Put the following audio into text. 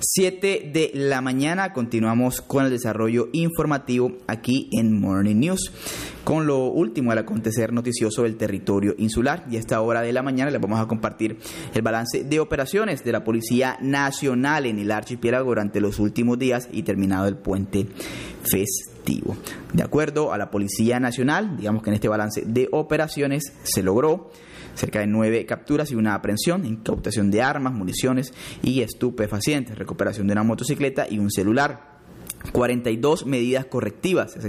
7 de la mañana, continuamos con el desarrollo informativo aquí en Morning News, con lo último al acontecer noticioso del territorio insular. Y a esta hora de la mañana les vamos a compartir el balance de operaciones de la Policía Nacional en el archipiélago durante los últimos días y terminado el puente festivo. De acuerdo a la Policía Nacional, digamos que en este balance de operaciones se logró cerca de 9 capturas y una aprehensión, incautación de armas, municiones y estupefacientes, recuperación de una motocicleta y un celular, 42 medidas correctivas